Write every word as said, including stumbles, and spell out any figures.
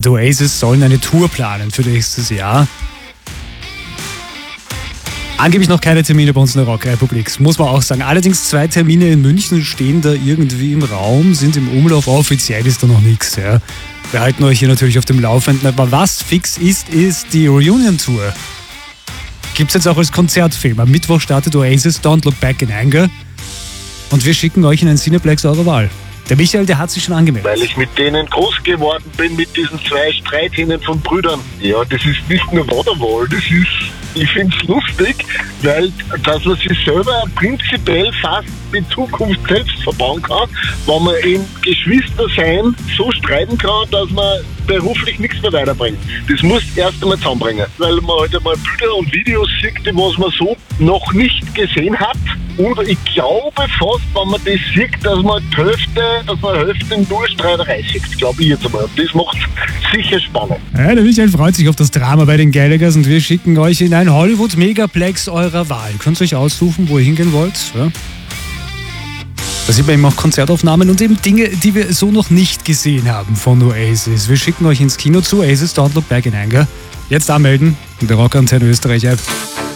Die Oasis sollen eine Tour planen für nächstes Jahr. Angeblich noch keine Termine bei uns in der Rockrepublik, muss man auch sagen. Allerdings zwei Termine in München stehen da irgendwie im Raum, sind im Umlauf. Offiziell ist da noch nichts. Ja. Wir halten euch hier natürlich auf dem Laufenden. Aber was fix ist, ist die Reunion-Tour. Gibt es jetzt auch als Konzertfilm. Am Mittwoch startet Oasis Don't Look Back in Anger. Und wir schicken euch in einen Cineplex eurer Wahl. Der Michael, der hat sich schon angemeldet. Weil ich mit denen groß geworden bin, mit diesen zwei Streithähnen von Brüdern. Ja, das ist nicht nur Waterwall, das ist, ich finde es lustig, weil, dass man sich selber prinzipiell fast die Zukunft selbst verbauen kann, wenn man in Geschwistersein so streiten kann, dass man beruflich nichts mehr weiterbringt. Das muss erst einmal zusammenbringen, weil man halt einmal Bilder und Videos sieht, die was man so noch nicht gesehen hat. Und ich glaube fast, wenn man das sieht, dass man die Hälfte, dass man die Hälfte nur Streiterei sieht, glaube ich jetzt einmal. Und das macht es sicher spannend. Ja, der Michael freut sich auf das Drama bei den Gallaghers und wir schicken euch in ein Hollywood-Megaplex eurer Wahl. Ihr könnt euch aussuchen, wo ihr hingehen wollt. Ja? Da sieht man eben auch Konzertaufnahmen und eben Dinge, die wir so noch nicht gesehen haben von Oasis. Wir schicken euch ins Kino zu Oasis Don't Look Back in Anger. Jetzt anmelden in der Rockantenne Österreich App.